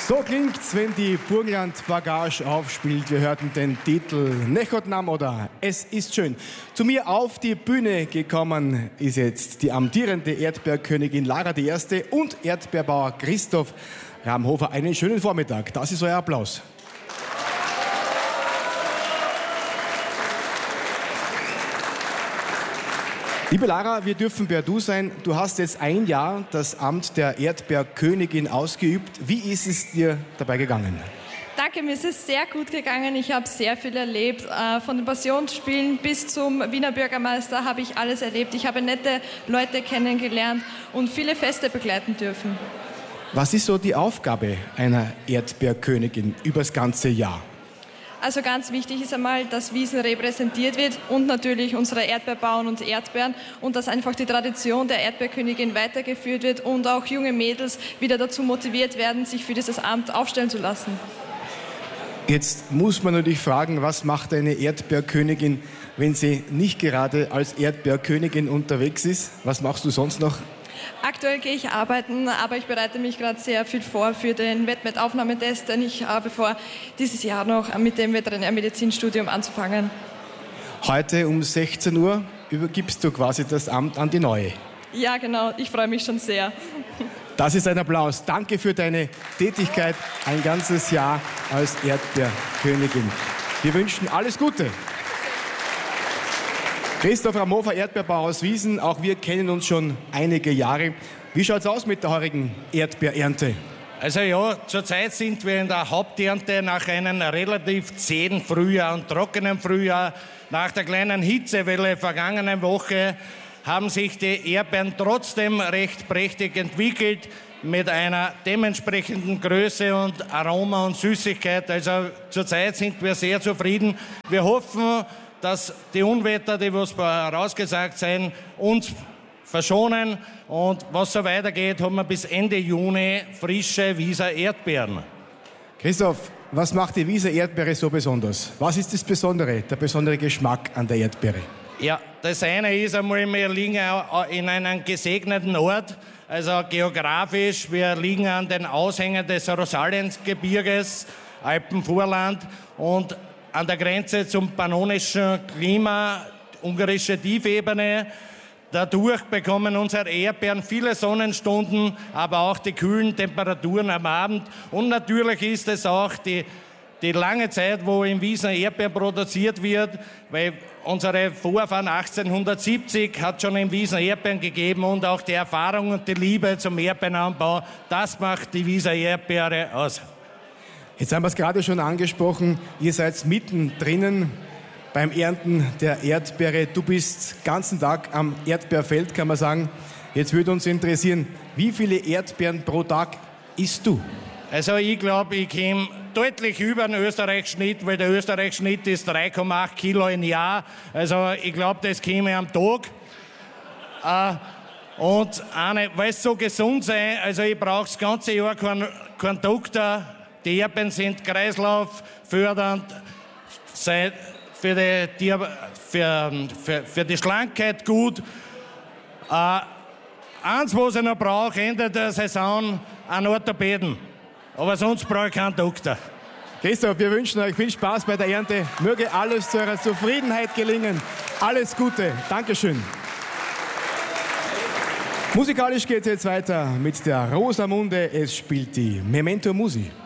So klingt's, wenn die Burgenland Bagage aufspielt. Wir hörten den Titel Nechotnam oder Es ist schön. Zu mir auf die Bühne gekommen ist jetzt die amtierende Erdbeerkönigin Lara die Erste und Erdbeerbauer Christoph Ramhofer. Einen schönen Vormittag. Das ist euer Applaus. Liebe Lara, wir dürfen per Du sein. Du hast jetzt ein Jahr das Amt der Erdbeerkönigin ausgeübt. Wie ist es dir dabei gegangen? Danke, mir ist es sehr gut gegangen. Ich habe sehr viel erlebt. Von den Passionsspielen bis zum Wiener Bürgermeister habe ich alles erlebt. Ich habe nette Leute kennengelernt und viele Feste begleiten dürfen. Was ist so die Aufgabe einer Erdbeerkönigin übers ganze Jahr? Also ganz wichtig ist einmal, dass Wiesn repräsentiert wird und natürlich unsere Erdbeerbauern und Erdbeeren und dass einfach die Tradition der Erdbeerkönigin weitergeführt wird und auch junge Mädels wieder dazu motiviert werden, sich für dieses Amt aufstellen zu lassen. Jetzt muss man natürlich fragen, was macht eine Erdbeerkönigin, wenn sie nicht gerade als Erdbeerkönigin unterwegs ist? Was machst du sonst noch? Aktuell gehe ich arbeiten, aber ich bereite mich gerade sehr viel vor für den Wettmet-Aufnahmetest, denn ich habe vor, dieses Jahr noch mit dem Veterinärmedizinstudium anzufangen. Heute um 16 Uhr übergibst du quasi das Amt an die Neue. Ja, genau. Ich freue mich schon sehr. Das ist ein Applaus. Danke für deine Tätigkeit ein ganzes Jahr als Erdbeerkönigin. Wir wünschen alles Gute. Christoph Ramhofer, Erdbeerbauer aus Wiesn. Auch wir kennen uns schon einige Jahre. Wie schaut's aus mit der heurigen Erdbeerernte? Also ja, zurzeit sind wir in der Haupternte nach einem relativ zähen Frühjahr und trockenen Frühjahr. Nach der kleinen Hitzewelle vergangenen Woche haben sich die Erdbeeren trotzdem recht prächtig entwickelt mit einer dementsprechenden Größe und Aroma und Süßigkeit. Also zurzeit sind wir sehr zufrieden. Wir hoffen, dass die Unwetter, die was vorausgesagt sind, uns verschonen. Und was so weitergeht, haben wir bis Ende Juni frische Wieser Erdbeeren. Christoph, was macht die Wieser Erdbeere so besonders? Was ist das Besondere, der besondere Geschmack an der Erdbeere? Ja, das eine ist einmal, wir liegen in einem gesegneten Ort, also geografisch. Wir liegen an den Aushängen des Rosalensgebirges, Alpenvorland, und an der Grenze zum pannonischen Klima, ungarische Tiefebene. Dadurch bekommen unsere Erdbeeren viele Sonnenstunden, aber auch die kühlen Temperaturen am Abend. Und natürlich ist es auch die lange Zeit, wo in Wiesn Erdbeeren produziert wird, weil unsere Vorfahren 1870 hat schon in Wiesn Erdbeeren gegeben, und auch die Erfahrung und die Liebe zum Erdbeerenanbau, das macht die Wieser Erdbeere aus. Jetzt haben wir es gerade schon angesprochen, ihr seid mittendrin beim Ernten der Erdbeere. Du bist den ganzen Tag am Erdbeerfeld, kann man sagen. Jetzt würde uns interessieren, wie viele Erdbeeren pro Tag isst du? Also ich glaube, ich komme deutlich über den Österreich-Schnitt, weil der Österreich-Schnitt ist 3,8 Kilo im Jahr. Also ich glaube, das käme am Tag. Und weil es so gesund sei, also ich brauche das ganze Jahr keinen Doktor. Die Erdbeeren sind kreislauffördernd, für die Schlankheit gut. Eins, was ich noch brauche, Ende der Saison, einen Orthopäden. Aber sonst brauche ich keinen Doktor. Christoph, wir wünschen euch viel Spaß bei der Ernte. Möge alles zu eurer Zufriedenheit gelingen. Alles Gute. Dankeschön. Musikalisch geht es jetzt weiter mit der Rosamunde. Es spielt die Memento Musi.